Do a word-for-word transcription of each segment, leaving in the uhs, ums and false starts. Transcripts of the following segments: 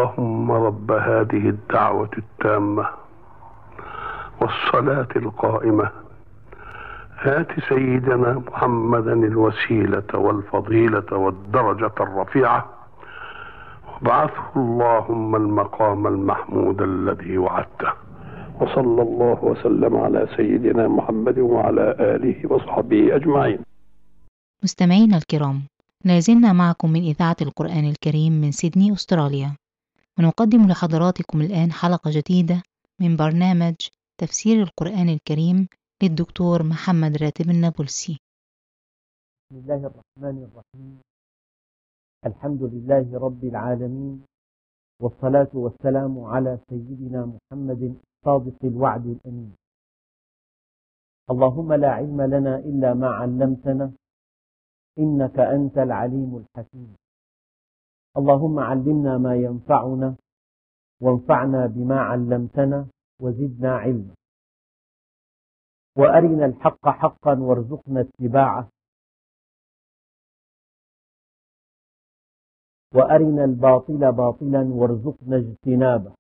اللهم رب هذه الدعوة التامة والصلاة القائمة آت سيدنا محمدا الوسيلة والفضيلة والدرجة الرفيعة وابعثه اللهم المقام المحمود الذي وعدته. وصلى الله وسلم على سيدنا محمد وعلى آله وصحبه أجمعين. مستمعينا الكرام، لازلنا معكم من إذاعة القرآن الكريم من سيدني أستراليا، ونقدم لحضراتكم الآن حلقة جديدة من برنامج تفسير القرآن الكريم للدكتور محمد راتب النابلسي. بسم الله الرحمن الرحيم. الحمد لله رب العالمين، والصلاة والسلام على سيدنا محمد صادق الوعد الأمين. اللهم لا علم لنا إلا ما علمتنا إنك أنت العليم الحكيم. اللهم علمنا ما ينفعنا وانفعنا بما علمتنا وزدنا علما، وأرنا الحق حقا وارزقنا اتباعه، وأرنا الباطل باطلا وارزقنا اجتنابه،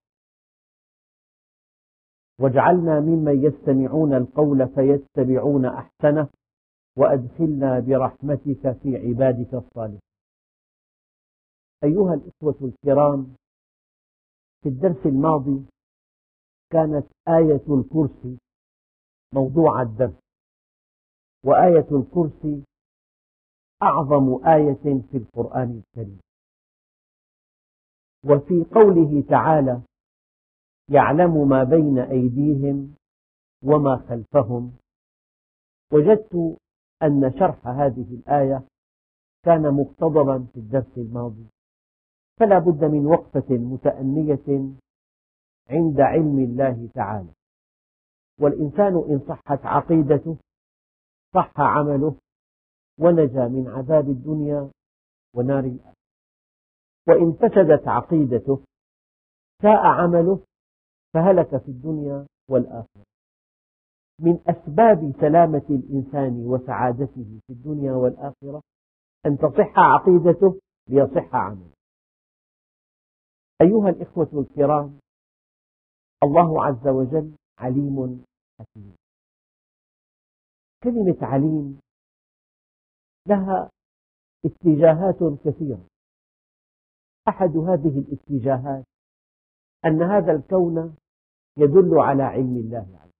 واجعلنا ممن يستمعون القول فيتبعون أحسنه، وأدخلنا برحمتك في عبادك الصالحين. أيها الإخوة الكرام، في الدرس الماضي كانت آية الكرسي موضوع الدرس، وآية الكرسي أعظم آية في القرآن الكريم. وفي قوله تعالى: يعلم ما بين أيديهم وما خلفهم، وجدت أن شرح هذه الآية كان مقتضبا في الدرس الماضي، فلا بد من وقفة متأنية عند علم الله تعالى. والإنسان إن صحت عقيدته صح عمله ونجا من عذاب الدنيا ونار الآخرة، وإن فسدت عقيدته ساء عمله فهلك في الدنيا والآخرة. من أسباب سلامة الإنسان وسعادته في الدنيا والآخرة أن تصح عقيدته ليصح عمله. أيها الإخوة الكرام، الله عز وجل عليم حكيم. كلمة عليم لها اتجاهات كثيرة. أحد هذه الاتجاهات أن هذا الكون يدل على علم الله عز وجل،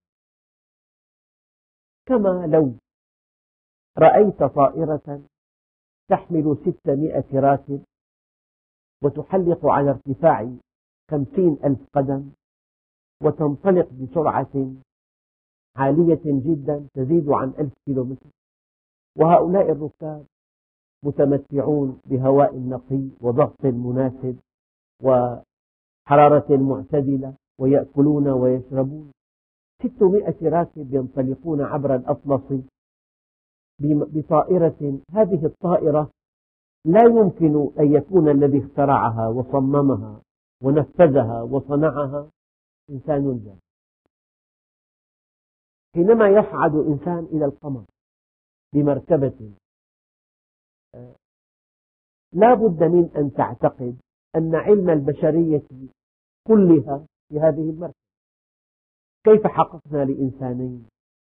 كما لو رأيت طائرة تحمل ستمائة راكب وتحلق على ارتفاع خمسين ألف قدم وتنطلق بسرعة عالية جدا تزيد عن ألف كيلومتر، وهؤلاء الركاب متمتعون بهواء نقي وضغط مناسب وحرارة معتدلة ويأكلون ويشربون. ستمائة راكب ينطلقون عبر الأطلس بطائرة، هذه الطائرة لا يمكن أن يكون الذي اخترعها وصممها ونفذها وصنعها إنسان جاهل. حينما يصعد إنسان إلى القمر بمركبة، لا بد من أن تعتقد أن علم البشرية كلها في هذه المركبة. كيف حققنا لإنسانين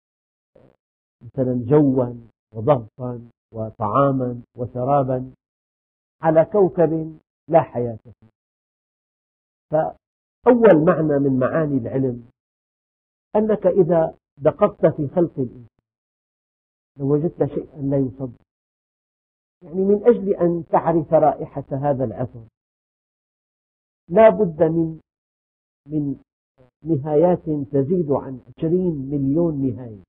مثلا جوا وضغطا وطعاما وشرابا على كوكب لا حياة فيه؟ فأول معنى من معاني العلم أنك إذا دققت في خلق الإنسان لوجدت شيئا لا يصدق. يعني من أجل أن تعرف رائحة هذا العطر لا بد من من نهايات تزيد عن عشرين مليون نهاية،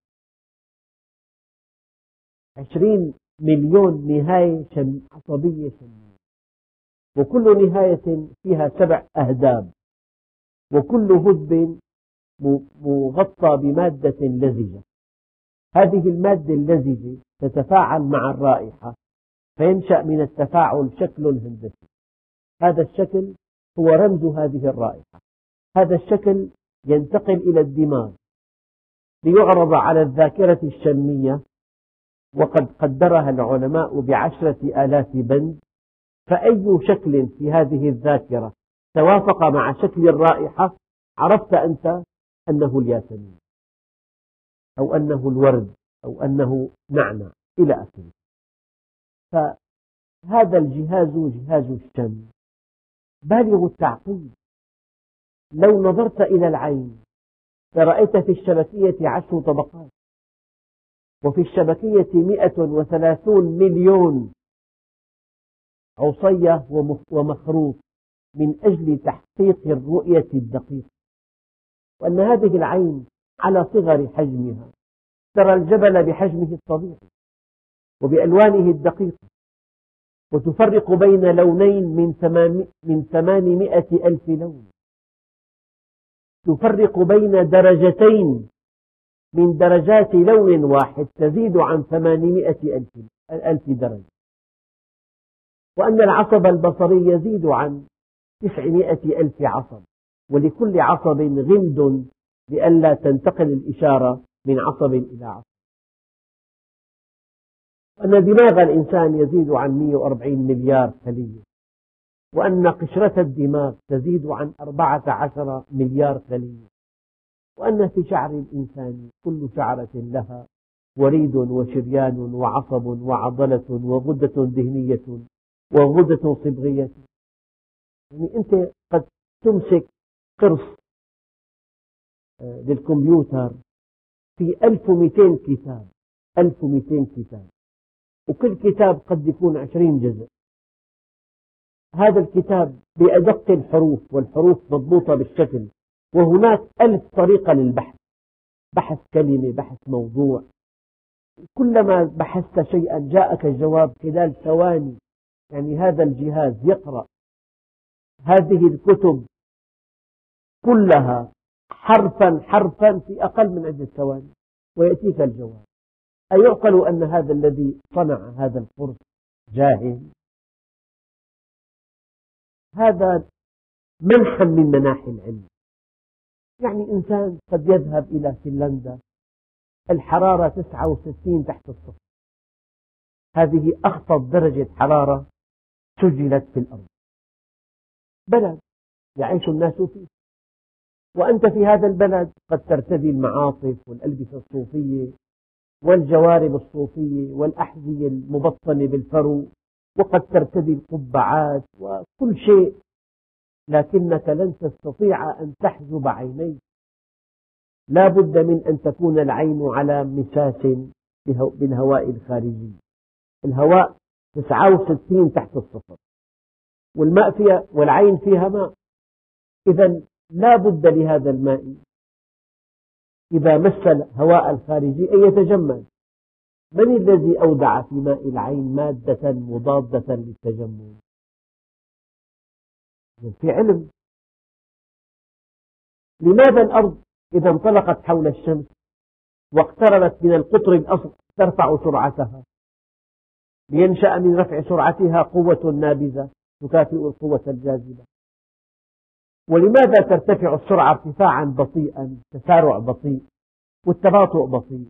عشرين مليون نهاية شم عصبية شمية، وكل نهاية فيها سبع أهداب، وكل هدب مغطى بمادة لزجة. هذه المادة اللزجة تتفاعل مع الرائحة فينشأ من التفاعل شكل هندسي. هذا الشكل هو رمز هذه الرائحة. هذا الشكل ينتقل إلى الدماغ ليعرض على الذاكرة الشمية، وقد قدرها العلماء بعشرة آلاف بند. فأي شكل في هذه الذاكرة توافق مع شكل الرائحة عرفت أنت أنه الياسمين أو أنه الورد أو أنه نعنع إلى آخره. فهذا الجهاز جهاز الشم بالغ التعقيد. لو نظرت إلى العين لرأيت في الشبكية عشر طبقات، وفي الشبكية مئة وثلاثون مليون عصية ومخروط من أجل تحقيق الرؤية الدقيقة، وأن هذه العين على صغر حجمها ترى الجبل بحجمه الطبيعي وبألوانه الدقيقة، وتفرق بين لونين من ثمانمائة ألف لون، تفرق بين درجتين من درجات لون واحد تزيد عن ثمانمائة ألف درجة، وأن العصب البصري يزيد عن تسعمائة ألف عصب، ولكل عصب غمد لئلا تنتقل الإشارة من عصب إلى عصب، وأن دماغ الإنسان يزيد عن مئة وأربعين مليار خلية، وأن قشرة الدماغ تزيد عن أربعة عشر مليار خلية، وأن في شعر الإنسان كل شعرة لها وريد وشريان وعصب وعضلة وغدة دهنية وغدة صبغية. يعني أنت قد تمسك قرص للكمبيوتر في ألف ومئتين كتاب ألف ومئتين كتاب، وكل كتاب قد يكون عشرين جزء. هذا الكتاب بأدق الحروف، والحروف مضبوطة بالشكل، وهناك ألف طريقة للبحث، بحث كلمة، بحث موضوع، كلما بحثت شيئا جاءك الجواب خلال ثواني. يعني هذا الجهاز يقرأ هذه الكتب كلها حرفا حرفا في أقل من عدة ثواني ويأتيك الجواب. أيعقل أن هذا الذي صنع هذا القرص جاهل؟ هذا منحا من مناحي العلم. يعني إنسان قد يذهب إلى فنلندا الحرارة تسعة وستين تحت الصفر، هذه أخفض درجة حرارة سجلت في الأرض، بلد يعيش الناس فيه، وأنت في هذا البلد قد ترتدي المعاطف والألبسة الصوفية والجوارب الصوفية والأحذية المبطنة بالفرو، وقد ترتدي القبعات وكل شيء، لكنك لن تستطيع أن تحجب عينيك. لا بد من أن تكون العين على مساس بالهواء الخارجي. الهواء تسعة وستين تحت الصفر، والماء فيها والعين فيها ماء، إذا لا بد لهذا الماء إذا مس الهواء الخارجي أن يتجمد. من الذي أودع في ماء العين مادة مضادة للتجمد؟ في علم. لماذا الأرض إذا انطلقت حول الشمس واقتربت من القطر الأصل ترفع سرعتها؟ لينشأ من رفع سرعتها قوة نابذة تكافئ القوة الجاذبة. ولماذا ترتفع السرعة ارتفاعا بطيئا، تسارع بطيء والتباطؤ بطيء؟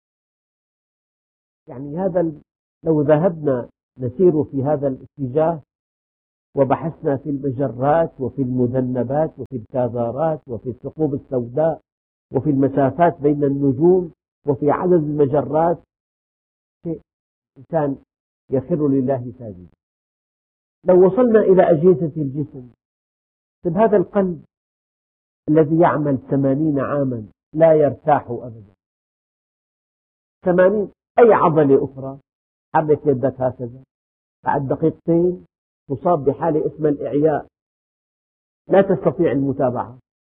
يعني هذا لو ذهبنا نسير في هذا الاتجاه وبحثنا في المجرات وفي المذنبات وفي الكاذارات وفي الثقوب السوداء وفي المسافات بين النجوم وفي عدد المجرات، شيء إنسان يخر لله ساجدا. لو وصلنا إلى أجهزة الجسم، طيب هذا القلب الذي يعمل ثمانين عاما لا يرتاح أبدا، ثمانين، أي عضلة أخرى حرك يدك هكذا بعد دقيقتين تصاب بحالة اسمها الإعياء، لا تستطيع المتابعة.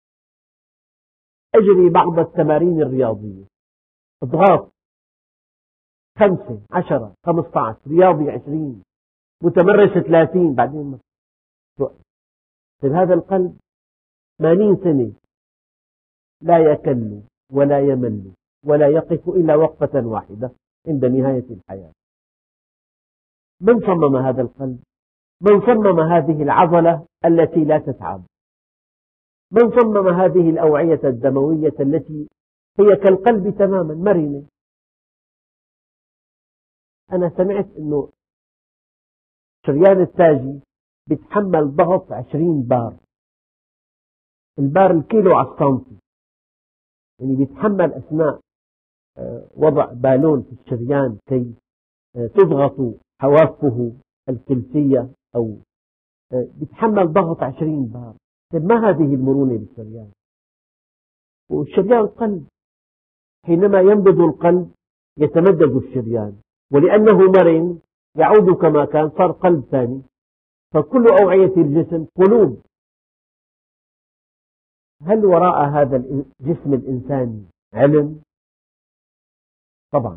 أجري بعض التمارين الرياضية، اضغاط خمسة عشرة خمسة عشر، رياضي عشرين، متمرس ثلاثين، بعدين طيب هذا القلب ثمانين سنة لا يكل ولا يمل ولا يقف إلا وقفة واحدة عند نهاية الحياة. من صمم هذا القلب؟ من صمم هذه العضلة التي لا تتعب؟ من صمم هذه الأوعية الدموية التي هي كالقلب تماما مرنة؟ أنا سمعت أنه شريان التاجي بيتحمل ضغط عشرين بار البار الكيلو على السنتي، يعني بيتحمل أثناء وضع بالون في الشريان كي تضغط حوافه الكلسية أو بيتحمل ضغط عشرين بار. ما هذه المرونة بالشريان؟ والشريان القلب، حينما ينبض القلب يتمدد الشريان، ولأنه مرن يعود كما كان، صار قلب ثاني. فكل أوعية الجسم قلوب. هل وراء هذا الجسم الإنساني علم؟ طبعا.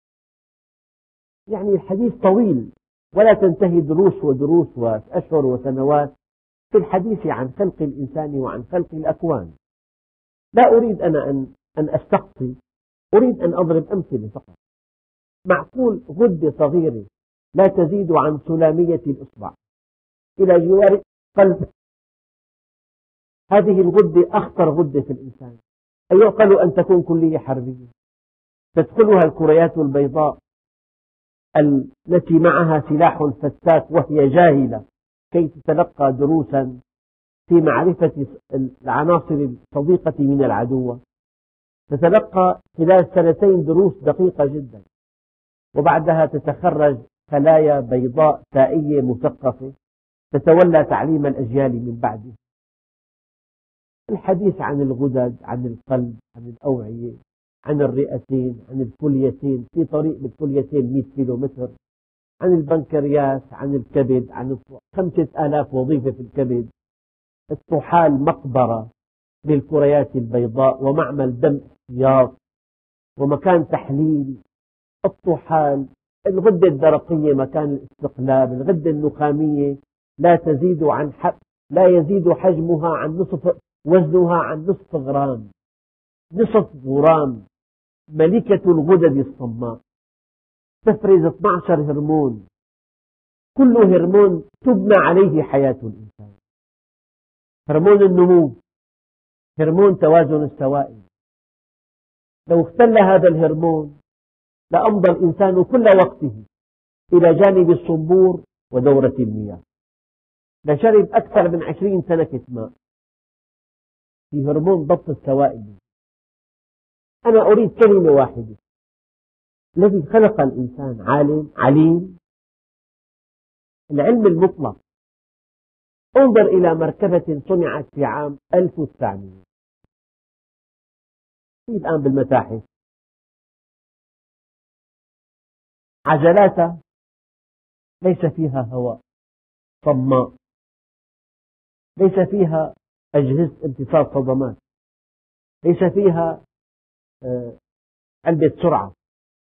يعني الحديث طويل ولا تنتهي دروس ودروس وأشهر وسنوات في الحديث عن خلق الإنسان وعن خلق الأكوان. لا أريد أنا أن أن أستقصي، أريد أن أضرب أمثلة فقط. معقول غدة صغيرة لا تزيد عن سلامية الإصبع إلى جوار قلب، هذه الغدة أخطر غدة في الإنسان. أيعقل أن تكون كلية حربية تدخلها الكريات البيضاء التي معها سلاح فتاك وهي جاهلة كي تتلقى دروسا في معرفة العناصر الصديقة من العدو، تتلقى خلال سنتين دروس دقيقة جدا، وبعدها تتخرج خلايا بيضاء تائية مثقفة تتولى تعليم الأجيال من بعده. الحديث عن الغدد، عن القلب، عن الأوعية، عن الرئتين، عن الكليتين، في طريق بالكليتين مئة كيلومتر، عن البنكرياس، عن الكبد، عن خمسة آلاف وظيفة في الكبد. الطحال مقبرة للكريات البيضاء ومعمل دم احتياط ومكان تحليل. الطحال، الغدة الدرقية مكان الاستقلاب، الغدة النخامية لا تزيد عن حب لا يزيد حجمها عن نصف وزنها عن نصف غرام، نصف غرام. ملكة الغدد الصماء تفرز اثني عشر هرمون، كل هرمون تبنى عليه حياة الإنسان. هرمون النمو، هرمون توازن السوائل. لو اختل هذا الهرمون لأمضى الإنسان كل وقته إلى جانب الصنبور ودورة المياه، لشرب أكثر من عشرين سنة ماء. في هرمون ضبط السوائل. أنا أريد كلمة واحدة: الذي خلق الإنسان عالم عليم. العلم المطلق. انظر إلى مركبة صنعت في عام ألف وتسعمئة، في الآن بالمتاحف، عجلاتها ليس فيها هواء، صماء، ليس فيها أجهزة امتصاص صدمات، ليس فيها علبة سرعة،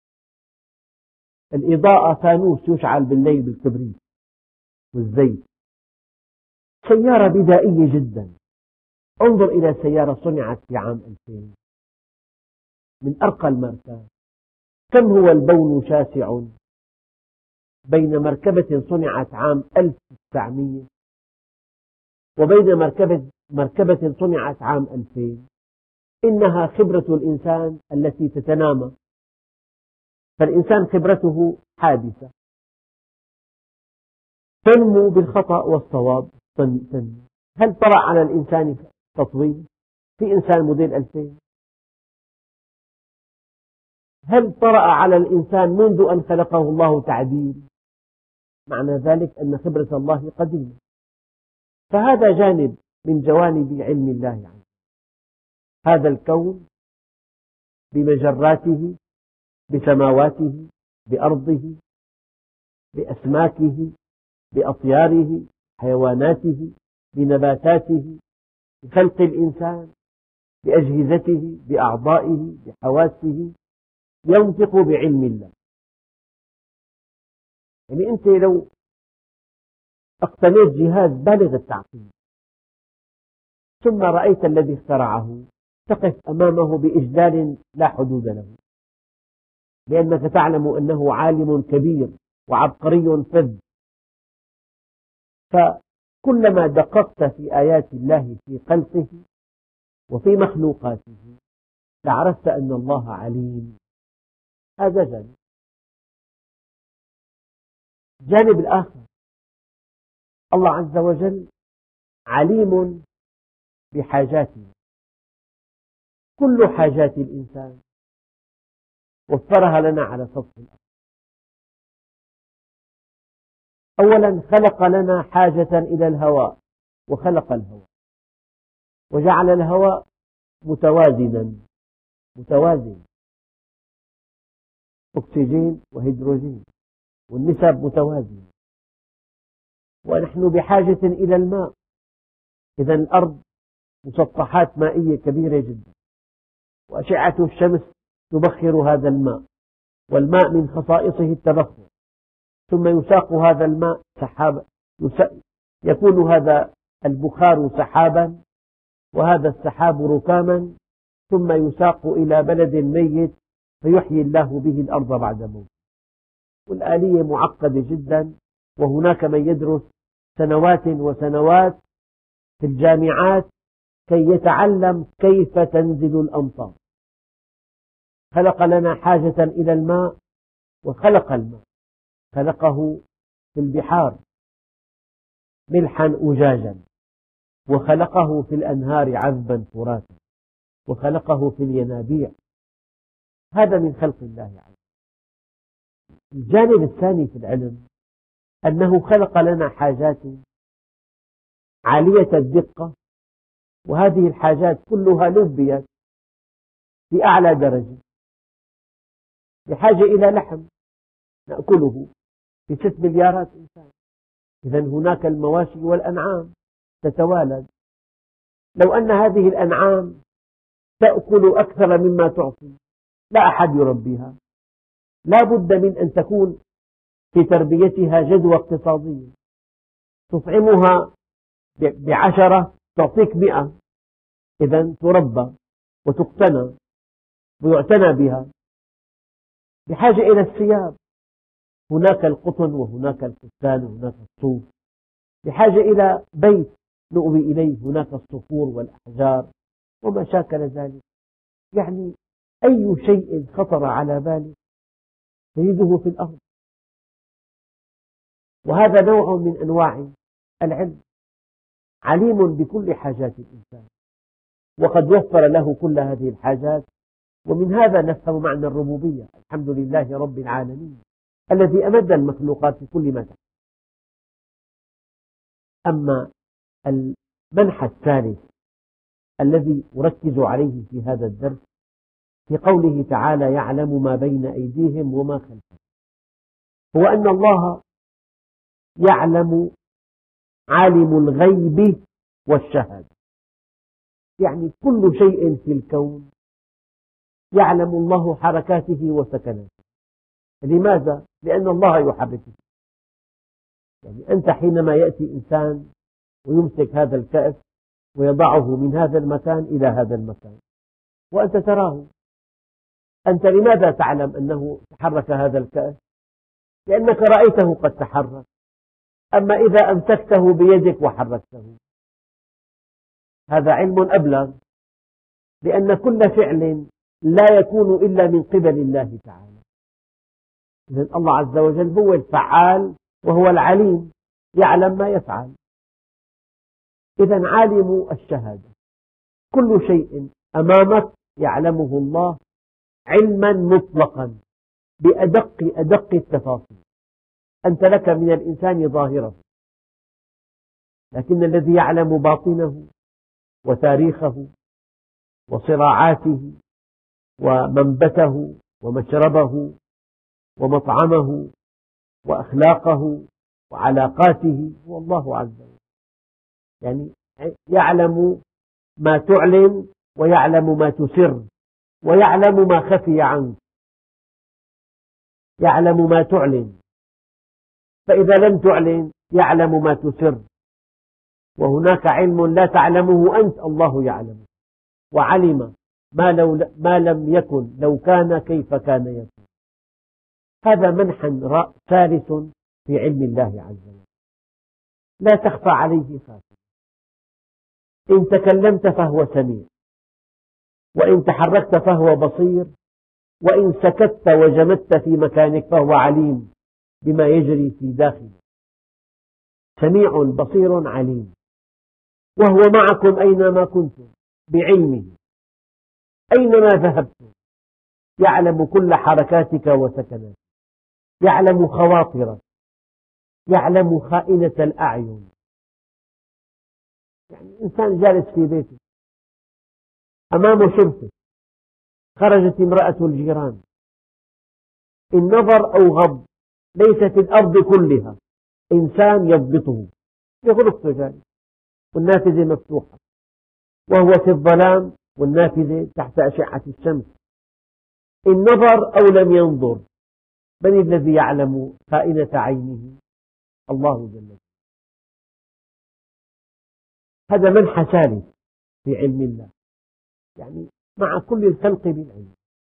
الإضاءة فانوس يشعل بالليل بالكبريت والزيت. سيارة بدائية جدا. انظر إلى سيارة صنعت في عام ألفين من أرقى الماركات. كم هو البون شاسع بين مركبة صنعت عام ألف وتسعمئة وبين مركبة, مركبة صنعت عام ألفين. إنها خبرة الإنسان التي تتنامى، فالإنسان خبرته حادثة، تنمو بالخطأ والصواب. تنمو. هل طرأ على الإنسان تطوير؟ في إنسان موديل ألفين؟ هل طرأ على الإنسان منذ أن خلقه الله تعديل؟ معنى ذلك أن خبرة الله قديمة. فهذا جانب من جوانب علم الله عنه. هذا الكون بمجراته، بسماواته، بأرضه، بأسماكه، بأطياره، حيواناته، بنباتاته، بخلق الإنسان، بأجهزته، بأعضائه، بحواسه، ينطق بعلم الله. يعني أنت لو اقتنيت جهاز بالغ التعقيد ثم رأيت الذي اخترعه تقف أمامه بإجلال لا حدود له، لأنك تعلم أنه عالم كبير وعبقري فذ. فكلما دققت في آيات الله في خلقه وفي مخلوقاته لعرفت أن الله عليم. هذا جانب. الجانب الآخر، الله عز وجل عليم بحاجاتنا. كل حاجات الإنسان وفرها لنا على سطح الأرض. أولا خلق لنا حاجة إلى الهواء، وخلق الهواء وجعل الهواء متوازنا متوازن أكسجين وهيدروجين، والنسب متوازنة. ونحن بحاجة إلى الماء، إذا الأرض مسطحات مائية كبيرة جدا، وأشعة الشمس تبخر هذا الماء، والماء من خصائصه التبخر، ثم يساق هذا الماء سحابا، يكون هذا البخار سحابا، وهذا السحاب ركاما، ثم يساق إلى بلد ميت فيحيي الله به الأرض بعد موت. والآلية معقدة جدا، وهناك من يدرس سنوات وسنوات في الجامعات كي يتعلم كيف تنزل الأمطار. خلق لنا حاجة إلى الماء، وخلق الماء، خلقه في البحار ملحا أجاجا، وخلقه في الأنهار عذبا فراتا، وخلقه في الينابيع. هذا من خلق الله عز وجل. الجانب الثاني في العلم أنه خلق لنا حاجات عالية الدقة، وهذه الحاجات كلها لبيت في أعلى درجة. بحاجة إلى لحم نأكله في ست مليارات إنسان، إذا هناك المواشي والأنعام تتوالد. لو أن هذه الأنعام تأكل أكثر مما تعطي لا أحد يربيها، لا بد من أن تكون في تربيتها جدوى اقتصادية، تطعمها بعشرة تعطيك مئة، إذا تربى وتقتنى ويعتنى بها. بحاجة إلى الثياب، هناك القطن وهناك الكتان وهناك الصوف. بحاجة إلى بيت نؤوي إليه، هناك الصخور والأحجار وما شاكل ذلك. يعني أي شيء خطر على بالك تجده في الأرض. وهذا نوع من أنواع العلم، عليم بكل حاجات الإنسان، وقد وفر له كل هذه الحاجات. ومن هذا نفهم معنى الربوبية، الحمد لله رب العالمين الذي أمد المخلوقات بكل ما تحت. أما المنحى الثالث الذي أركز عليه في هذا الدرس في قوله تعالى يعلم ما بين أيديهم وما خلفهم، هو أن الله يعلم، عالم الغيب والشهادة. يعني كل شيء في الكون يعلم الله حركاته وسكناته. لماذا؟ لأن الله يحركه. يعني أنت حينما يأتي إنسان ويمسك هذا الكأس ويضعه من هذا المكان إلى هذا المكان وأنت تراه، أنت لماذا تعلم أنه تحرك هذا الكأس؟ لأنك رأيته قد تحرك. أما إذا أمسكته بيدك وحركته هذا علم أبلغ، لأن كل فعل لا يكون إلا من قبل الله تعالى. إذن الله عز وجل هو الفعال وهو العليم، يعلم ما يفعل. إذن عالم الشهادة، كل شيء أمامك يعلمه الله علما مطلقا بأدق أدق التفاصيل. أنت لك من الإنسان ظاهره، لكن الذي يعلم باطنه وتاريخه وصراعاته ومنبته ومشربه ومطعمه وأخلاقه وعلاقاته هو الله عز وجل. يعني يعلم ما تعلن ويعلم ما تسر ويعلم ما خفي عنك. يعلم ما تعلن، فإذا لم تعلن يعلم ما تسر. وهناك علم لا تعلمه أنت، الله يعلم، وعلم ما, لو ما لم يكن لو كان كيف كان يكون. هذا منحى ثالث في علم الله عز وجل لا تخفى عليه خافية. إن تكلمت فهو سميع، وإن تحركت فهو بصير، وإن سكت وجمدت في مكانك فهو عليم بما يجري في داخلك. سميع بصير عليم. وهو معكم أينما كنتم بعلمه، أينما ذهبتم يعلم كل حركاتك وسكناتك، يعلم خواطرك، يعلم خائنة الأعين. يعني إنسان جالس في بيته أمامه شرطة، خرجت امرأة الجيران، إن نظر أو غض ليس في الأرض كلها إنسان يضبطه، في غرفته جالس والنافذة مفتوحة، وهو في الظلام والنافذة تحت أشعة الشمس، إن نظر أو لم ينظر، من الذي يعلم خائنة عينه؟ الله جل وعلا. هذا منحى ثالث في علم الله، يعني مع كل الخلق بالعلم.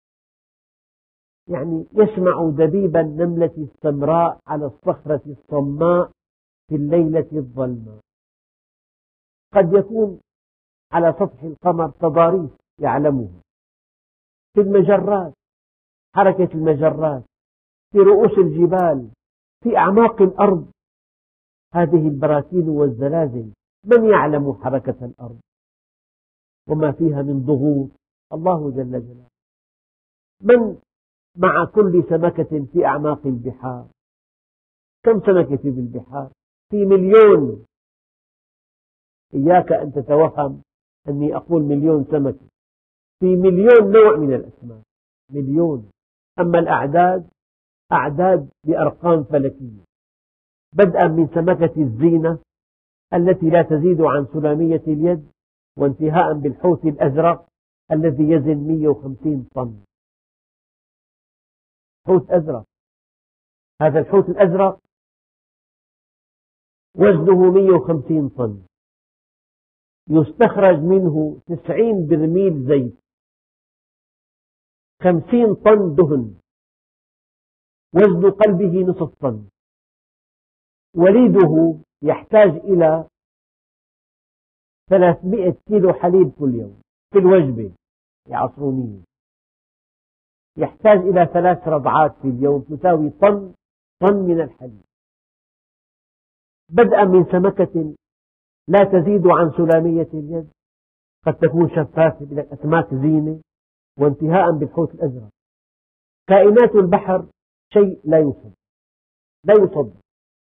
يعني يسمع دبيب النملة السمراء على الصخرة الصماء في الليلة الظلماء. قد يكون على سطح القمر تضاريس يعلمها، في المجرات حركة المجرات، في رؤوس الجبال، في أعماق الأرض هذه البراكين والزلازل، من يعلم حركة الأرض وما فيها من ضغوط؟ الله جل جلاله. من مع كل سمكة في أعماق البحار؟ كم سمكة في البحار؟ في مليون. إياك أن تتوهم أني أقول مليون سمكة، في مليون نوع من الأسماك، مليون. أما الأعداد أعداد بأرقام فلكية، بدءا من سمكة الزينة التي لا تزيد عن سلامية اليد، وانتهاء بالحوت الأزرق الذي يزن مئة وخمسين طن. حوت أزرق، هذا الحوت الأزرق وزنه مئة وخمسين طن، يستخرج منه تسعين برميل زيت، خمسين طن دهن، وزن قلبه نصف طن. وليده يحتاج إلى ثلاثمئة كيلو حليب كل يوم في الوجبة العصرونية، يحتاج إلى ثلاث رضعات في اليوم تساوي طن طن من الحليب. بدءا من سمكة لا تزيد عن سلامية اليد، قد تكون شفافة من الأسماك زينة، وانتهاء بالحوت الأزرق. كائنات البحر شيء لا يصدق، لا يصدق.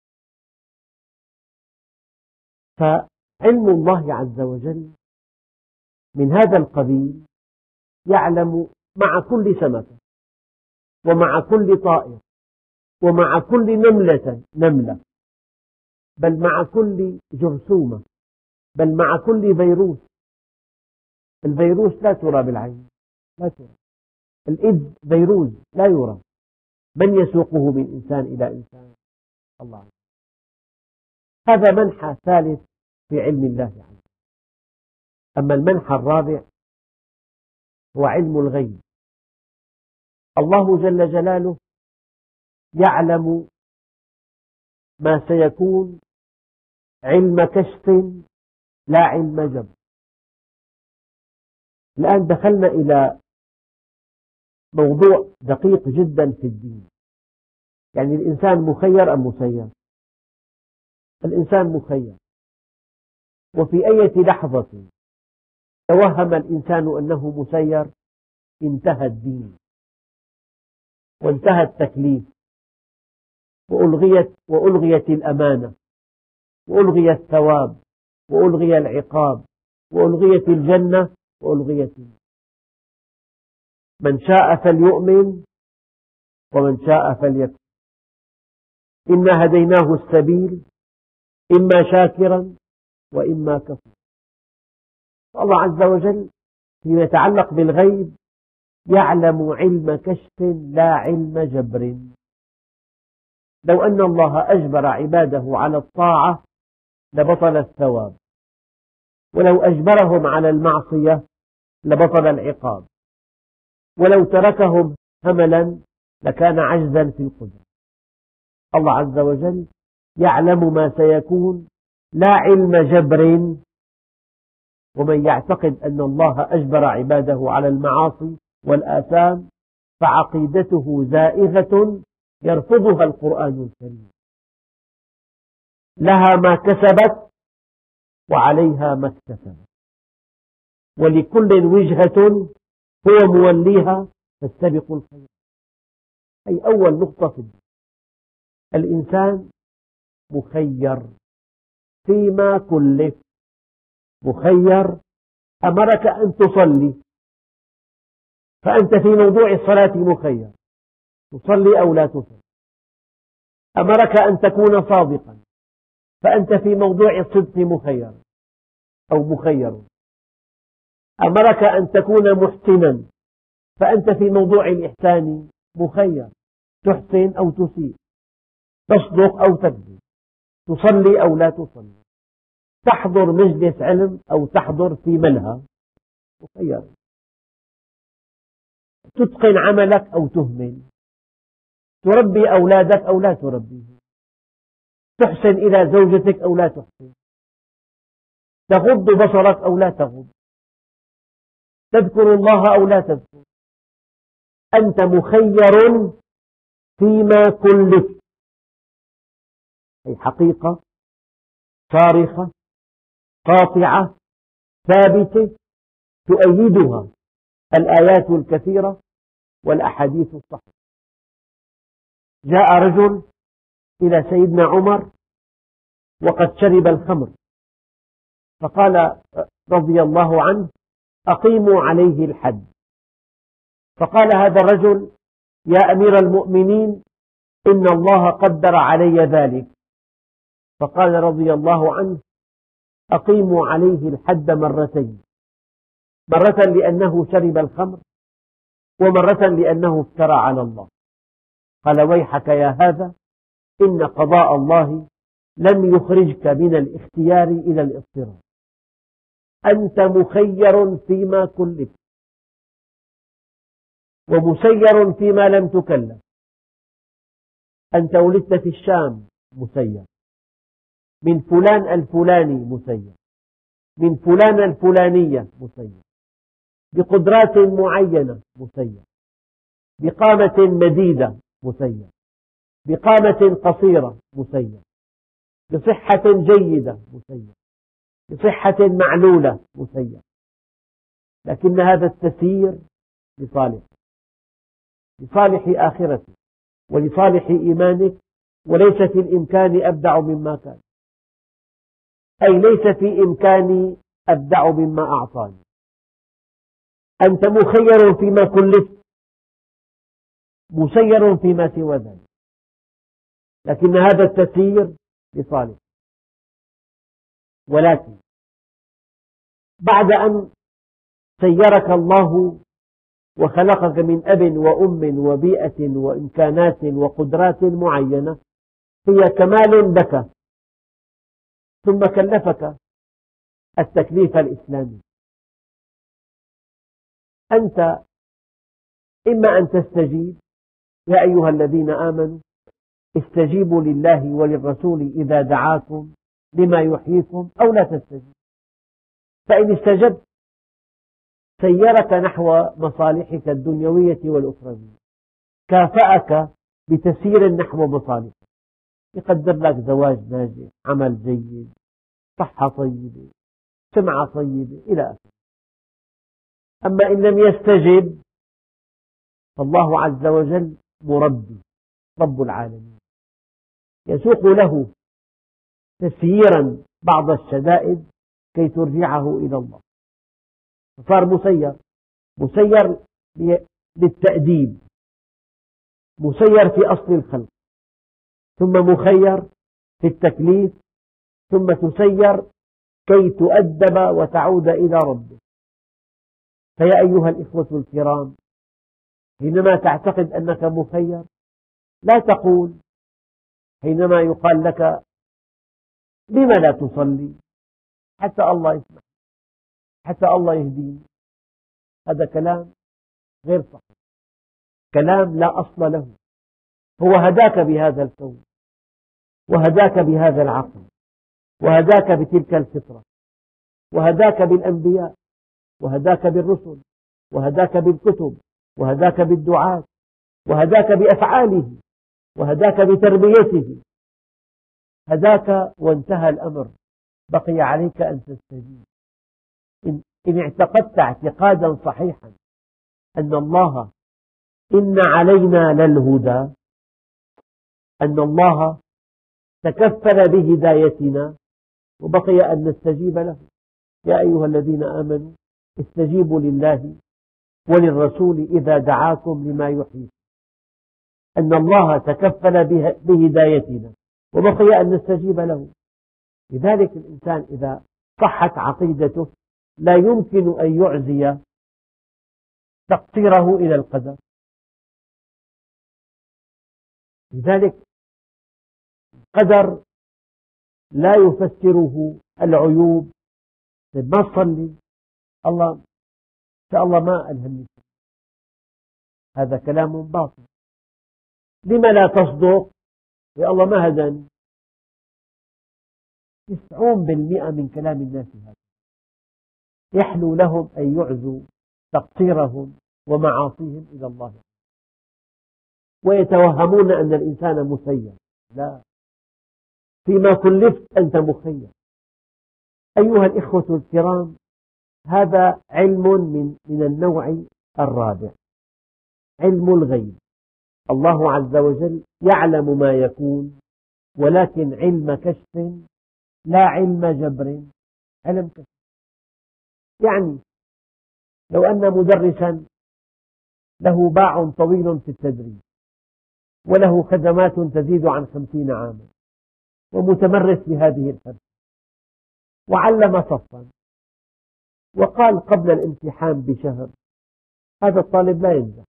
فعلم الله عز وجل من هذا القبيل، يعلم مع كل سمكة، ومع كل طائر، ومع كل نملة نملة، بل مع كل جرثومة، بل مع كل فيروس. الفيروس لا ترى بالعين، لا ترى. الإيدز فيروس لا يرى، من يسوقه من إنسان إلى إنسان؟ الله. هذا منحى ثالث في علم الله عز وجل. أما المنحى الرابع هو علم الغيب. الله جل جلاله يعلم ما سيكون علم كشف لا علم جبر. الآن دخلنا إلى موضوع دقيق جدا في الدين. يعني الإنسان مخير أم مسير؟ الإنسان مخير، وفي أي لحظة توهم الإنسان أنه مسير انتهى الدين وانتهى التكليف، وألغيت, وألغيت الأمانة، وألغي الثواب، وألغي العقاب، وألغيت الجنة، وألغيت النار. من شاء فليؤمن ومن شاء فليكفر، إنا هديناه السبيل إما شاكرا وإما كفورا. الله عز وجل فيما يتعلق بالغيب يعلم علم كشف لا علم جبر. لو أن الله أجبر عباده على الطاعة لبطل الثواب، ولو أجبرهم على المعصية لبطل العقاب، ولو تركهم هملا لكان عجزا في القدرة. الله عز وجل يعلم ما سيكون لا علم جبر. ومن يعتقد أن الله أجبر عباده على المعاصي والآثام فعقيدته زائغة يرفضها القرآن الكريم. لها ما كسبت وعليها ما اكتسبت ولكل وجهة هو موليها فاستبقوا الخيرات. أي أول نقطة في الدين، الإنسان مخير فيما كلف. مخير، أمرك أن تصلي فأنت في موضوع الصلاة مخير، تصلي أو لا تصلي. أمرك أن تكون صادقا فأنت في موضوع الصدق مخير أو مخير. أمرك أن تكون محسنا فأنت في موضوع الإحسان مخير، تحسن أو تسيء، تصدق أو تكذب، تصلي أو لا تصلي، تحضر مجلس علم أو تحضر في ملهى، مخير، تتقن عملك أو تهمل، تربي أولادك أو لا تربيهم، تحسن إلى زوجتك أو لا تحسن، تغض بصرك أو لا تغض، تذكر الله أو لا تذكر. أنت مخير فيما كلف. أي حقيقة صارخة قاطعة ثابتة تؤيدها الآيات الكثيرة والأحاديث الصحيحة. جاء رجل إلى سيدنا عمر وقد شرب الخمر، فقال رضي الله عنه: أقيموا عليه الحد. فقال هذا الرجل: يا أمير المؤمنين، إن الله قدر علي ذلك. فقال رضي الله عنه: أقيموا عليه الحد مرتين، مرة لأنه شرب الخمر، ومرة لأنه افترى على الله. قال: ويحك يا هذا، إن قضاء الله لم يخرجك من الاختيار إلى الاضطرار. أنت مخير فيما كلف، ومسير فيما لم تكلف. أنت ولدت في الشام، مسير، من فلان الفلاني مسير، من فلان الفلانية مسير، بقدرات معينة مسير، بقامة مديدة مسير، بقامة قصيرة مسير، بصحة جيدة مسير، بصحة معلولة مسير. لكن هذا التسيير لصالح لصالح آخرتك ولصالح إيمانك، وليس في الإمكان أبدع مما كان، أي ليس في إمكاني أبدع مما أعطاني. أنت مخير فيما كلفت، مسير فيما سوى ذلك، لكن هذا التسيير لصالح. ولكن بعد أن سيرك الله وخلقك من أب وأم وبيئة وإمكانات وقدرات معينة هي كمال لك، ثم كلفك التكليف الإسلامي. أنت إما أن تستجيب: يا أيها الذين آمنوا استجيبوا لله وللرسول إذا دعاكم لما يحييكم، أو لا تستجيب. فإن استجبت سيرك نحو مصالحك الدنيوية والأخروية، كافأك بتسير نحو مصالحك، يقدر لك زواج ناجح، عمل جيد، صحة طيبة، سمعة طيبة، إلى آخره. أما إن لم يستجب فالله عز وجل مربي، رب العالمين، يسوق له تسييرا بعض الشدائد كي ترجعه إلى الله. فصار مسير، مسير للتأديب، مسير في أصل الخلق، ثم مخير في التكليف، ثم تسير كي تؤدب وتعود إلى ربك. فيا أيها الإخوة الكرام، حينما تعتقد أنك مخير لا تقول حينما يقال لك: لم لا تصلي؟ حتى الله يسمع، حتى الله يهديني. هذا كلام غير صحيح، كلام لا أصل له. هو هداك بهذا الكون، وهداك بهذا العقل، وهداك بتلك الفطرة، وهداك بالأنبياء، وهداك بالرسل، وهداك بالكتب، وهداك بالدعاة، وهداك بأفعاله، وهداك بتربيته. هداك وانتهى الأمر، بقي عليك أن تستجيب. إن, إن اعتقدت اعتقادا صحيحا أن الله إن علينا للهدى، أن الله تكفل بهدايتنا وبقي أن نستجيب له. يا أيها الذين آمنوا استجيبوا لله وللرسول إذا دعاكم لما يحييكم. أن الله تكفل بهدايتنا وبقي أن نستجيب له. لذلك الإنسان إذا صحت عقيدته لا يمكن أن يعزي تقصيره إلى القدر. لذلك القدر لا يفسره العيوب. ما تصلي الله إن شاء الله ما ألهمني، هذا كلام باطل. لما لا تصدق؟ يا الله ما هداني. تسعون بالمئة من كلام الناس هذا. يحلو لهم أن يعزوا تقصيرهم ومعاصيهم إلى الله، ويتوهمون أن الإنسان مسير. لا، فيما كلفت أنت مخير. أيها الإخوة الكرام، هذا علم من, من النوع الرابع، علم الغيب. الله عز وجل يعلم ما يكون، ولكن علم كشف لا علم جبر، علم كشف. يعني لو أن مدرسا له باع طويل في التدريس وله خدمات تزيد عن خمسين عاما ومتمرس بهذه الحرفة، وعلم صفا وقال قبل الامتحان بشهر هذا الطالب لا ينجح،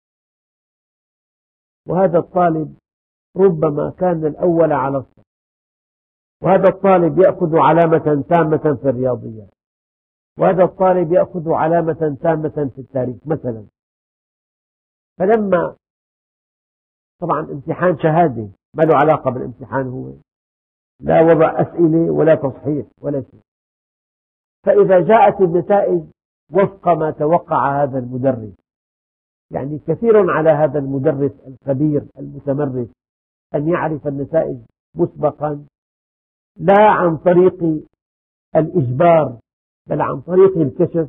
وهذا الطالب ربما كان الأول على الصف، وهذا الطالب يأخذ علامة تامة في الرياضيات، وهذا الطالب يأخذ علامة تامة في التاريخ مثلا. فلما طبعا امتحان شهادة ما له علاقة بالامتحان، هو لا وضع أسئلة ولا تصحيح ولا شيء. فإذا جاءت النتائج وفق ما توقع هذا المدرس، يعني كثير على هذا المدرس الخبير المتمرس أن يعرف النتائج مسبقا، لا عن طريق الإجبار بل عن طريق الكشف.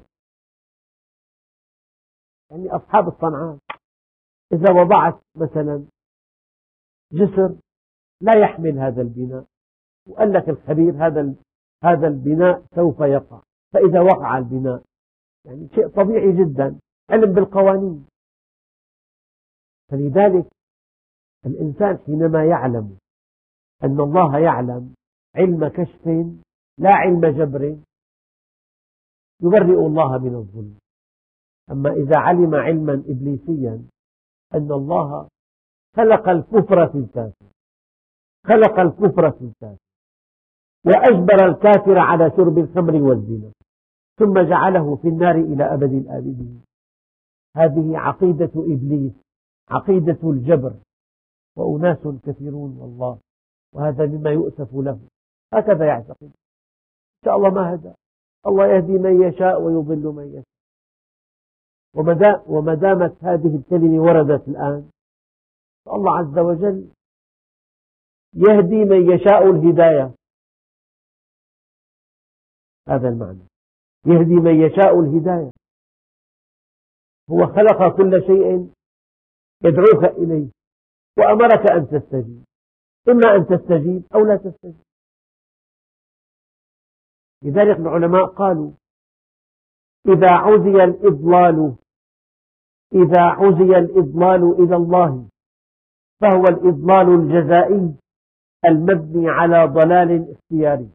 يعني أصحاب الصنعات إذا وضعت مثلا جسر لا يحمل هذا البناء، وقال لك الخبير هذا هذا البناء سوف يقع، فإذا وقع البناء يعني شيء طبيعي جدا، علم بالقوانين. فلذلك الإنسان حينما يعلم أن الله يعلم علم كشف لا علم جبر يبرئ الله من الظلم. أما إذا علم علما إبليسيا أن الله خلق الكفر في الكافر، خلق الكفر في الكافر وأجبر الكافر على شرب الخمر والزنا ثم جعله في النار إلى أبد الآبدين، هذه عقيدة إبليس، عقيدة الجبر، وأناس كثيرون والله، وهذا مما يؤسف له، هكذا يعتقد. إن شاء الله ما هدى، الله يهدي من يشاء ويضل من يشاء. وما دامت هذه الكلمة وردت الآن، فالله عز وجل يهدي من يشاء الهداية، هذا المعنى، يهدي من يشاء الهداية. هو خلق كل شيء يدعوك إليه وأمرك أن تستجيب، إما أن تستجيب أو لا تستجيب. لذلك العلماء قالوا إذا عزي الإضلال إذا عزي الإضلال إلى الله فهو الإضلال الجزائي المبني على ضلال اختياري،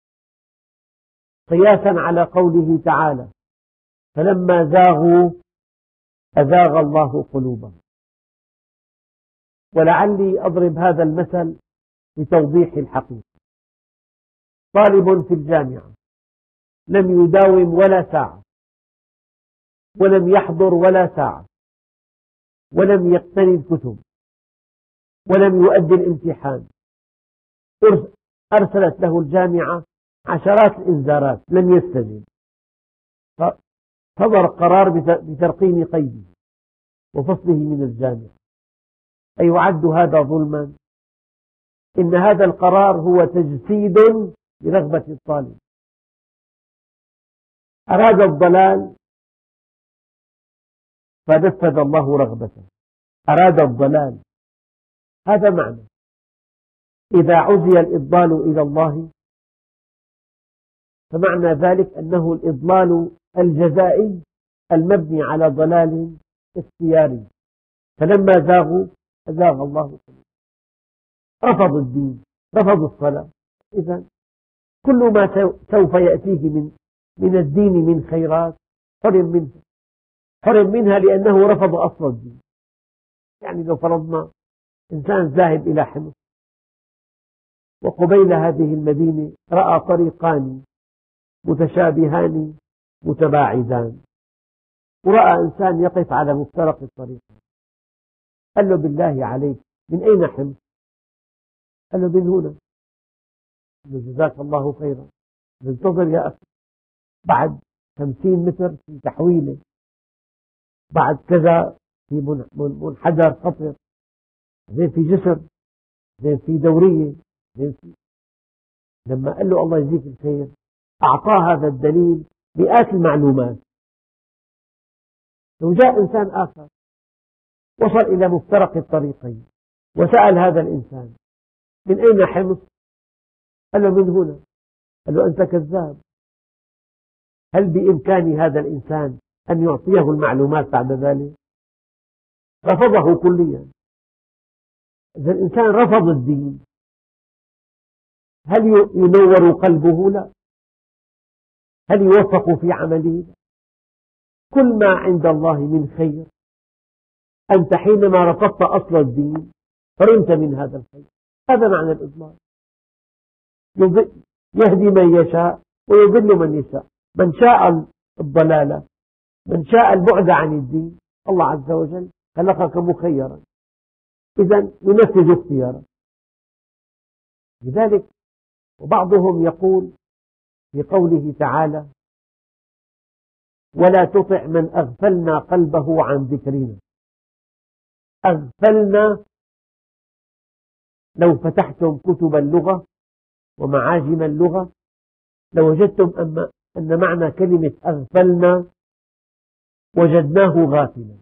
قياسا على قوله تعالى فلما زاغوا أزاغ الله قلوبهم. ولعلي أضرب هذا المثل لتوضيح الحقيقة. طالب في الجامعة لم يداوم ولا ساعة، ولم يحضر ولا ساعة، ولم يقتني الكتب، ولم يؤدي الامتحان، أرسلت له الجامعة عشرات الإنذارات، لم يستجب، صدر قرار بترقيم قيده وفصله من الجامعة. أيعد هذا ظلما؟ إن هذا القرار هو تجسيد لرغبة الطالب، أراد الضلال فنفذ الله رغبته، أراد الضلال، هذا معنى. إذا عزي الإضلال إلى الله فمعنى ذلك أنه الإضلال الجزائي المبني على ضلال اختياري، فلما زاغوا أزاغ الله قلوبهم، رفضوا الدين، رفضوا الصلاة. إذا كل ما سوف يأتيه من من الدين من خيرات حرم منها، حرم منها لأنه رفض أصل الدين. يعني لو فرضنا إنسان ذاهب إلى حمص وقبيل هذه المدينة رأى طريقان متشابهان متباعدان، ورأى إنسان يقف على مفترق الطريق، قال له بالله عليك من أين حمص؟ قال له من هنا. قال له جزاك الله خيرا، انتظر يا أخي، بعد خمسين متر في تحويلة، بعد كذا في منحدر خطر، زين في جسر، زين في دورية، زين في. لما قال له الله يجزيك الخير أعطاه هذا الدليل مئات المعلومات. لو جاء إنسان آخر وصل إلى مفترق الطريقين وسأل هذا الإنسان من أين حمص؟ قال له من هنا. قال له أنت كذاب. هل بإمكان هذا الإنسان أن يعطيه المعلومات بعد ذلك؟ رفضه كليا. إذا الإنسان رفض الدين، هل ينور قلبه؟ لا. هل يوفق في عمله؟ لا. كل ما عند الله من خير أنت حينما رفضت أصل الدين حرمت من هذا الخير. هذا معنى الإضلال. يهدي من يشاء ويضل من يشاء، من شاء الضلالة، من شاء البعد عن الدين. الله عز وجل خلقك مخيرا، إذا ينفذ اختيارك. لذلك وبعضهم يقول في قوله تعالى ولا تطع من أغفلنا قلبه عن ذكرنا. أغفلنا، لو فتحتم كتب اللغة ومعاجم اللغة لوجدتم أن معنى كلمة أغفلنا وجدناه غافلا.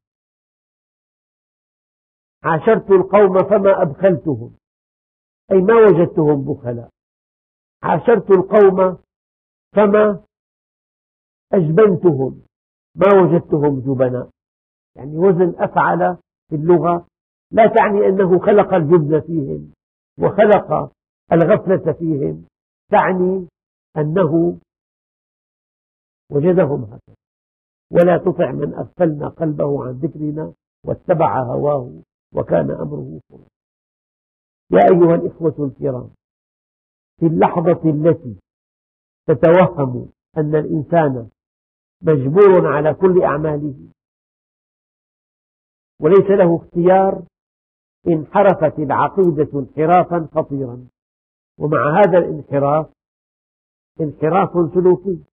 عاشرت القوم فما أبخلتهم، أي ما وجدتهم بخلاء. عاشرت القوم فما أجبنتهم، ما وجدتهم جبناء. يعني وزن أفعل في اللغة لا تعني أنه خلق الجبن فيهم وخلق الغفلة فيهم، تعني أنه وجدهم هكذا. ولا تطع من أغفلنا قلبه عن ذكرنا واتبع هواه وكان أمره فرطا. يا أيها الإخوة الكرام، في اللحظة التي تتوهم أن الإنسان مجبور على كل أعماله وليس له اختيار، انحرفت العقيدة انحرافا خطيرا. ومع هذا الانحراف انحراف سلوكي.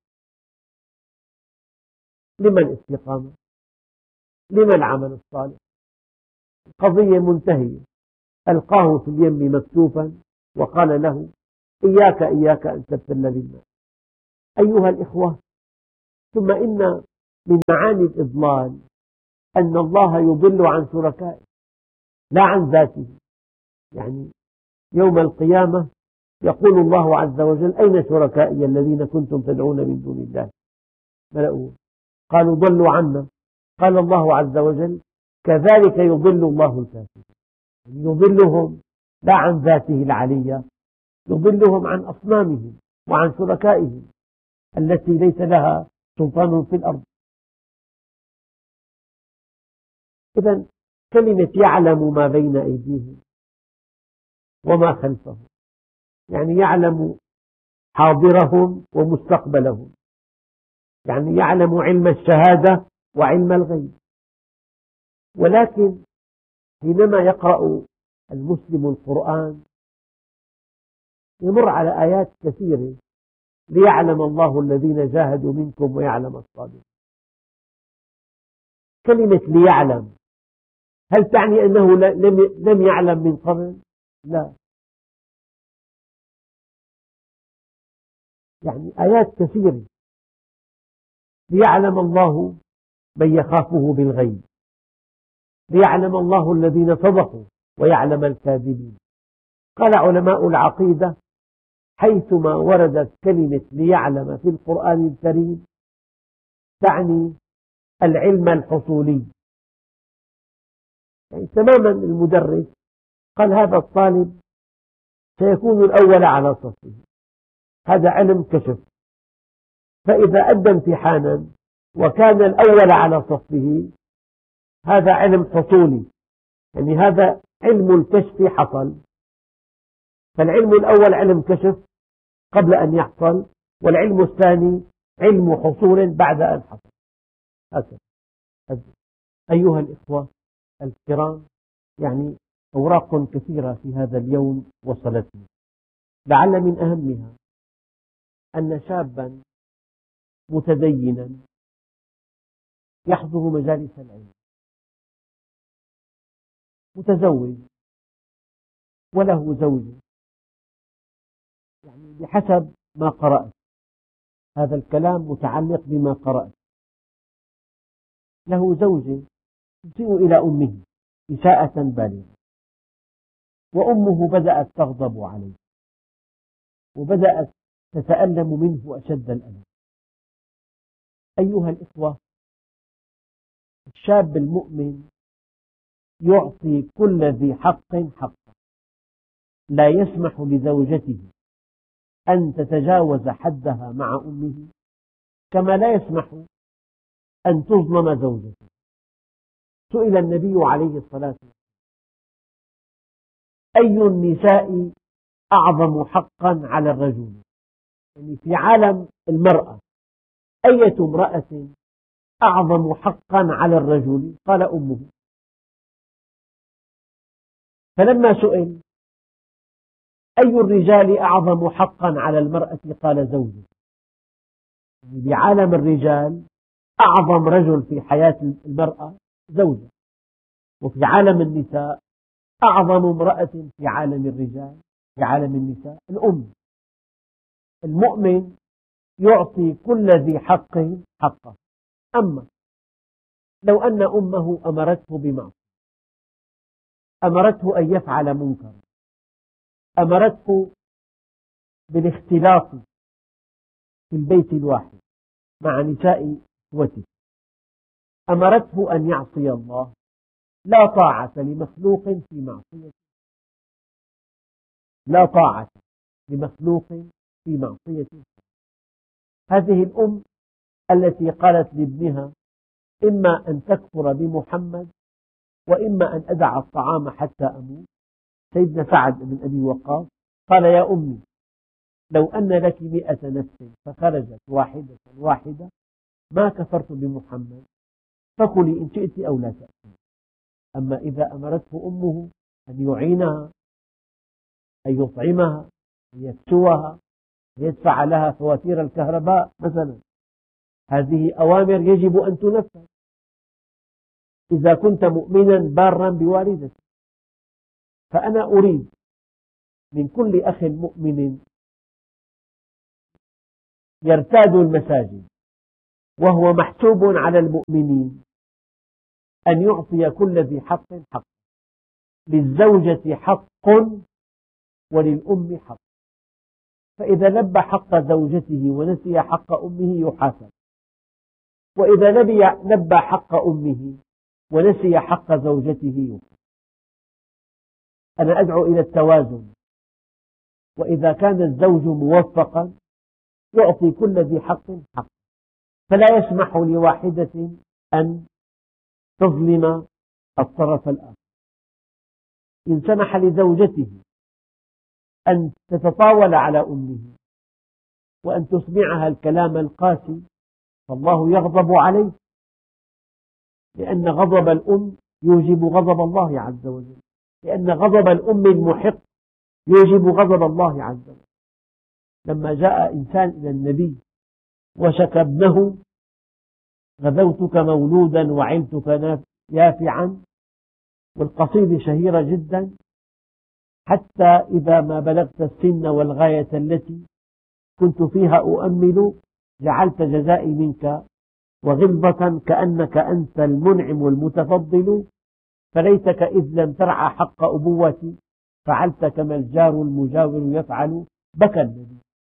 لما الاستقامة؟ لما العمل الصالح؟ القضية منتهية. ألقاه في اليم مكتوفا وقال له إياك إياك أن تبتل بالماء. أيها الإخوة، ثم إن من معاني الإضلال أن الله يضل عن شركائه لا عن ذاته. يعني يوم القيامة يقول الله عز وجل أين شركائي الذين كنتم تدعون من دون الله؟ ملأوه، قالوا ضلوا عنا. قال الله عز وجل كذلك يضل الله الكافرين. يعني يضلهم لا عن ذاته العلية، يضلهم عن أصنامهم وعن شركائهم التي ليس لها سلطان في الأرض. إذن كلمة يعلم ما بين أيديهم وما خلفهم، يعني يعلم حاضرهم ومستقبلهم، يعني يعلم علم الشهادة وعلم الغيب. ولكن حينما يقرأ المسلم القرآن يمر على آيات كثيرة ليعلم الله الذين جاهدوا منكم ويعلم الصادقين. كلمة ليعلم هل تعني أنه لم يعلم من قبل؟ لا. يعني آيات كثيرة ليعلم الله من يخافه بالغيب، ليعلم الله الذين صدقوا ويعلم الكاذبين. قال علماء العقيدة: حيثما وردت كلمة ليعلم في القرآن الكريم تعني العلم الحصولي، يعني تماما المدرس قال هذا الطالب سيكون الأول على صفه، هذا علم كشف. فإذا أدى امتحانا وكان الأول على صفه هذا علم حصولي، يعني هذا علم الكشف حصل. فالعلم الأول علم كشف قبل أن يحصل، والعلم الثاني علم حصول بعد أن حصل. هكذا. أيها الإخوة الكرام، يعني أوراق كثيرة في هذا اليوم وصلتني، لعل من أهمها أن شابا متدينا يحضر مجالس العلم، متزوج وله زوجة، يعني بحسب ما قرأت، هذا الكلام متعلق بما قرأت، له زوجة تسيء إلى أمه إساءة بالغة، وأمه بدأت تغضب عليه وبدأت تتألم منه أشد الألم. أيها الإخوة، الشاب المؤمن يعطي كل ذي حق حقه، لا يسمح لزوجته أن تتجاوز حدها مع أمه، كما لا يسمح أن تظلم زوجته. سئل النبي عليه الصلاة والسلام: أي النساء أعظم حقا على الرجل؟ يعني في عالم المرأة أية امرأة أعظم حقا على الرجل؟ قال: أمه. فلما سئل: أي الرجال أعظم حقا على المرأة؟ قال: زوجه. يعني بعالم الرجال أعظم رجل في حياة المرأة زوجة، وفي عالم النساء أعظم امرأة في عالم الرجال في عالم النساء الأم. المؤمن يعطي كل ذي حق حقه. أما لو أن أمه أمرته بمعصية، أمرته أن يفعل منكرا، أمرته بالاختلاط في البيت الواحد مع نساء إخوته، أمرته أن يعصي الله، لا طاعة لمخلوق في معصية لا طاعة لمخلوق في معصية. هذه الأم التي قالت لابنها: إما أن تكفر بمحمد وإما أن أدع الطعام حتى أموت. سيدنا سعد بن أبي وقاص قال: يا أمي، لو أن لك مئة نفس فخرجت واحدة واحدة ما كفرت بمحمد، فكلي إن شئت أو لا تأكلي. أما إذا أمرته أمه أن يعينها، أن يطعمها، أن يكسوها، أن يدفع لها فواتير الكهرباء مثلا، هذه أوامر يجب أن تنفذ إذا كنت مؤمنا بارا بوالدتك. فأنا أريد من كل أخ مؤمن يرتاد المساجد وهو محسوب على المؤمنين أن يعطي كل ذي حق حق. للزوجة حق وللأم حق، فإذا لبى حق زوجته ونسي حق أمه يحاسب، وإذا لبى حق أمه ونسي حق زوجته يحاسب. أنا أدعو إلى التوازن، وإذا كان الزوج موفقا يعطي كل ذي حق حق، فلا يسمح لواحدة أن تظلم الطرف الآخر. إن سمح لزوجته أن تتطاول على أمه وأن تسمعها الكلام القاسي فالله يغضب عليه، لأن غضب الأم يوجب غضب الله عز وجل، لأن غضب الأم المحق يوجب غضب الله عز وجل. لما جاء إنسان إلى النبي وشكى ابنه: غذوتك مولودا وعلتك يافعا، والقصيدة شهيرة جدا: حتى إذا ما بلغت السن والغاية التي كنت فيها أؤمل، جعلت جزائي منك وغلظة كأنك أنت المنعم المتفضل، فليتك إذ لم ترعى حق أبوتي فعلت كما الجار المجاور يفعل. بكى النبي.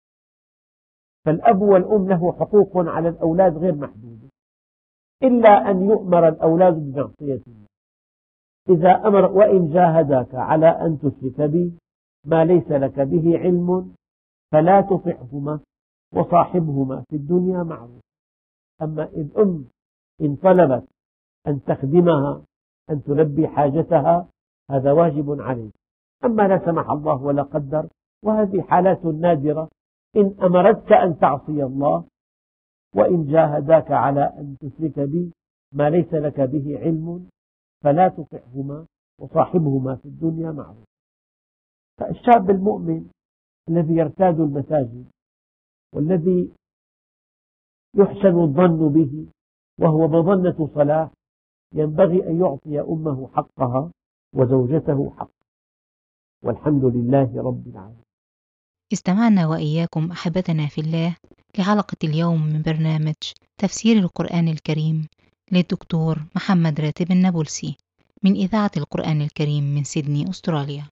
فالأب والأم له حقوق على الأولاد غير محدودة، إلا أن يؤمر الأولاد بمعصية الله. إذا أمر وإن جاهداك على أن تشرك بي ما ليس لك به علم فلا تطعهما وصاحبهما في الدنيا معروفا. أما إذ أم إن طلبت أن تخدمها أن تلبي حاجتها هذا واجب عليك. أما لا سمح الله ولا قدر، وهذه حالات نادرة، إن أمرتك أن تعصي الله وإن جاهداك على أن تشرك بي ما ليس لك به علم فلا تطعهما وصاحبهما في الدنيا معروفا. فالشاب المؤمن الذي يرتاد المساجد والذي يحسن الظن به وهو مظنة صلاح ينبغي أن يعطي أمه حقها وزوجته حقها، والحمد لله رب العالمين. استمعنا وإياكم أحبتنا في الله لحلقة اليوم من برنامج تفسير القرآن الكريم للدكتور محمد راتب النابلسي من إذاعة القرآن الكريم من سيدني أستراليا.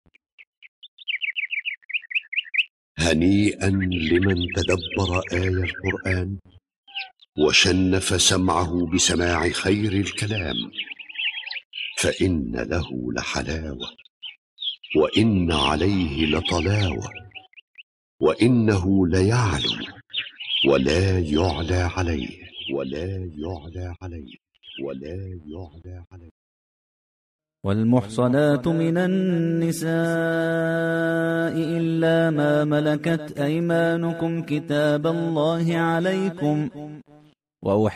هنيئا لمن تدبر آي القرآن وشنف سمعه بسماع خير الكلام، فإن له لحلاوة وإن عليه لطلاوة، وإنه ليعلو ولا يعلى عليه ولا يعلى عليه ولا يعلى عليه. والمحصنات من النساء إلا ما ملكت أيمانكم كتاب الله عليكم. وأحل